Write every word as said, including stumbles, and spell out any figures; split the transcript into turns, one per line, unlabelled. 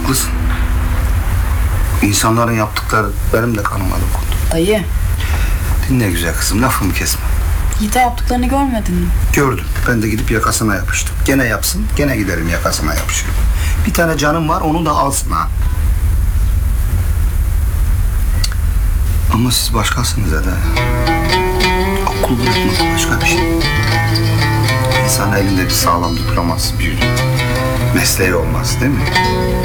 Haklısın. İnsanların yaptıkları benim de kanıma dokundu.
Dayı,
Dinle güzel kızım, lafımı kesme.
Yiğit'e yaptıklarını görmedin mi?
Gördüm. Ben de gidip yakasına yapıştım. Gene yapsın, gene giderim yakasına yapışırım. Bir tane canım var, onu da alsın ha. Ama siz başkasınız Eda. Okul bırakmak başka bir şey. İnsan elinde bir sağlam diploması, bir mesleği olmaz değil mi?